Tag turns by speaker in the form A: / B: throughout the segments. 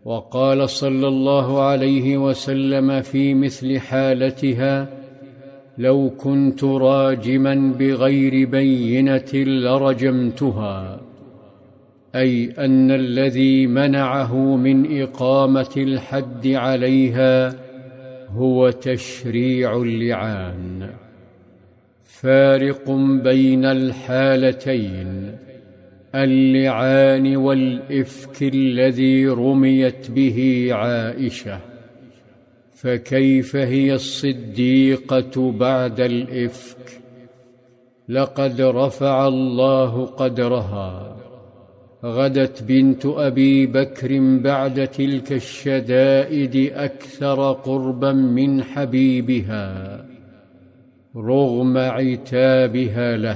A: وقال صلى الله عليه وسلم في مثل حالتها: لو كنت راجما بغير بينة لرجمتها، أي أن الذي منعه من إقامة الحد عليها هو تشريع اللعان. فارق بين الحالتين: اللعان والإفك الذي رميت به عائشة، فكيف هي الصديقة بعد الإفك؟ لقد رفع الله قدرها. غدت بنت أبي بكر بعد تلك الشدائد أكثر قربا من حبيبها رغم عتابها له.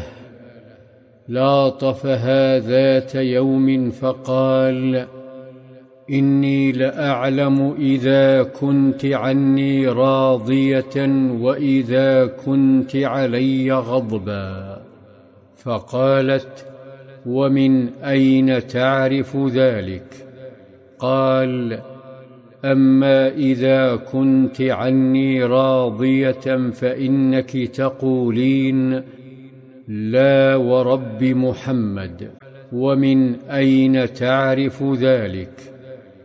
A: لاطفها ذات يوم فقال: إني لأعلم إذا كنت عني راضية وإذا كنت علي غضبا. فقالت: ومن أين تعرف ذلك؟ قال: أما إذا كنت عني راضية فإنك تقولين: لا ورب محمد. ومن أين تعرف ذلك؟